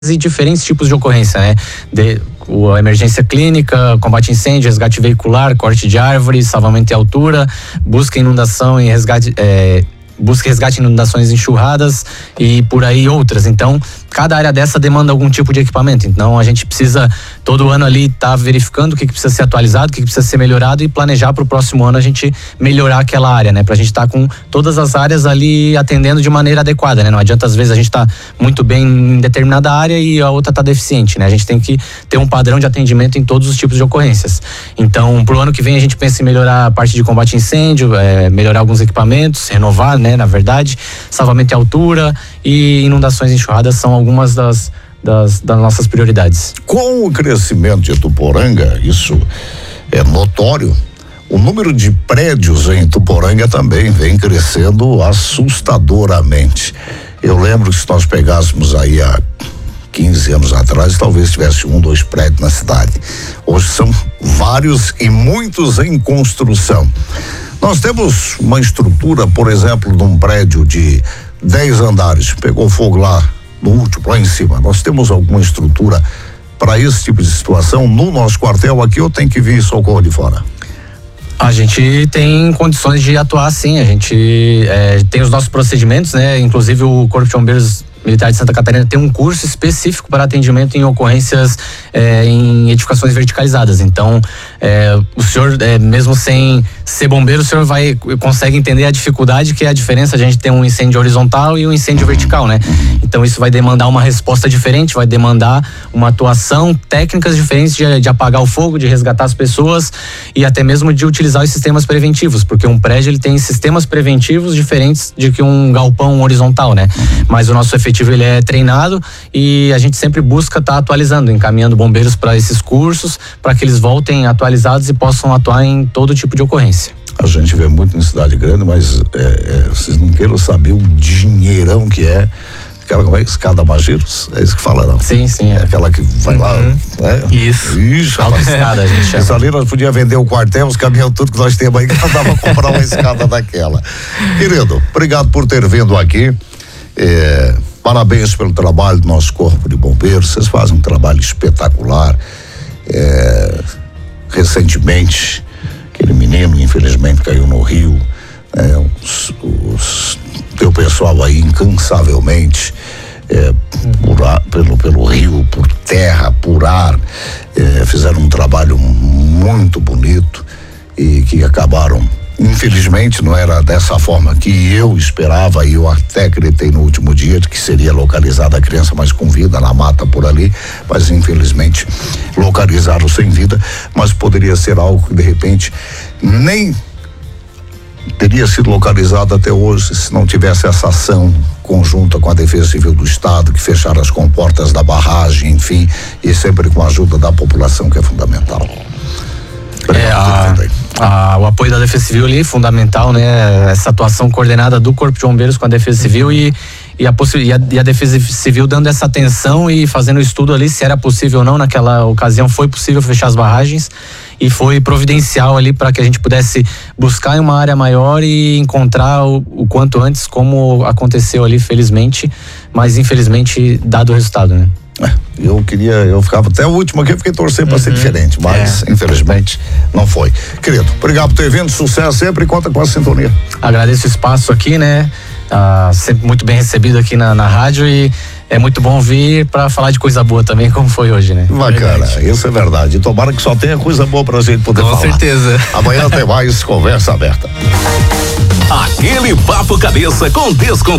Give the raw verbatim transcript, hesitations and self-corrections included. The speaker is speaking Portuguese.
e diferentes tipos de ocorrência, né? De, a emergência clínica, combate a incêndio, resgate veicular, corte de árvores, salvamento em altura, busca inundação e resgate, é, busca e resgate em inundações e enxurradas e por aí outras. Então, cada área dessa demanda algum tipo de equipamento. Então, a gente precisa todo ano ali estar tá verificando o que, que precisa ser atualizado, o que, que precisa ser melhorado e planejar para o próximo ano a gente melhorar aquela área, né? Pra gente estar tá com todas as áreas ali atendendo de maneira adequada, né? Não adianta às vezes a gente tá muito bem em determinada área e a outra tá deficiente, né? A gente tem que ter um padrão de atendimento em todos os tipos de ocorrências. Então, pro ano que vem a gente pensa em melhorar a parte de combate a incêndio, é, melhorar alguns equipamentos, renovar, né? Na verdade, salvamento em altura e inundações e enxurradas são algumas das, das, das nossas prioridades. Com o crescimento de Ituporanga, isso é notório, o número de prédios em Ituporanga também vem crescendo assustadoramente. Eu lembro que se nós pegássemos aí há quinze anos atrás, talvez tivesse um, dois prédios na cidade. Hoje são vários e muitos em construção. Nós temos uma estrutura, por exemplo, de um prédio de dez andares, pegou fogo lá no último, lá em cima. Nós temos alguma estrutura para esse tipo de situação no nosso quartel aqui ou tem que vir socorro de fora? A gente tem condições de atuar sim, a gente é, tem os nossos procedimentos, né? Inclusive o Corpo de Bombeiros Militar de Santa Catarina tem um curso específico para atendimento em ocorrências é, em edificações verticalizadas. Então, é, o senhor, é, mesmo sem ser bombeiro, o senhor vai, consegue entender a dificuldade que é a diferença de a gente ter um incêndio horizontal e um incêndio vertical, né? Então, isso vai demandar uma resposta diferente, vai demandar uma atuação, técnicas diferentes de, de apagar o fogo, de resgatar as pessoas e até mesmo de utilizar os sistemas preventivos, porque um prédio ele tem sistemas preventivos diferentes de que um galpão horizontal, né? Mas o nosso efetivo ele é treinado e a gente sempre busca estar tá atualizando, encaminhando bombeiros para esses cursos, para que eles voltem atualizados e possam atuar em todo tipo de ocorrência. A gente vê muito em cidade grande, mas é, é, vocês não queiram saber o dinheirão que é aquela, como é, escada Magiros, é isso que fala, não? Sim, sim. É, é aquela que vai uhum. lá, né? Isso. Ixi, escada, a gente chama. Isso ali nós podíamos vender o quartel, os caminhões, tudo que nós temos aí, que nós dava pra comprar uma escada daquela. Querido, obrigado por ter vindo aqui. É, parabéns pelo trabalho do nosso Corpo de Bombeiros, vocês fazem um trabalho espetacular. É, recentemente, aquele menino, infelizmente, caiu no rio. É, os, os, teu pessoal aí, incansavelmente, é, por ar, pelo, pelo rio, por terra, por ar, é, fizeram um trabalho muito bonito e que acabaram. Infelizmente não era dessa forma que eu esperava e eu até acreditei no último dia de que seria localizada a criança, mas com vida na mata por ali, mas infelizmente localizaram sem vida, mas poderia ser algo que de repente nem teria sido localizado até hoje se não tivesse essa ação conjunta com a Defesa Civil do Estado, que fecharam as comportas da barragem, enfim, e sempre com a ajuda da população, que é fundamental. É, a, a, o apoio da Defesa Civil ali é fundamental, né? Essa atuação coordenada do Corpo de Bombeiros com a Defesa Civil e, e, a, e, a, e a Defesa Civil dando essa atenção e fazendo o estudo ali se era possível ou não. Naquela ocasião foi possível fechar as barragens e foi providencial ali para que a gente pudesse buscar em uma área maior e encontrar o, o quanto antes, como aconteceu ali, felizmente, mas infelizmente dado o resultado, né? Eu queria, eu ficava até o último aqui, eu fiquei torcendo para uhum. ser diferente, mas é. infelizmente não foi. Querido, obrigado por ter vindo, sucesso sempre e conta com a sintonia. Agradeço o espaço aqui, né? Ah, sempre muito bem recebido aqui na, na rádio e é muito bom vir para falar de coisa boa também, como foi hoje, né? Bacana, verdade. Isso é verdade. Tomara que só tenha coisa boa pra gente poder com falar. Com certeza. Amanhã tem mais Conversa Aberta. Aquele papo cabeça com descontração.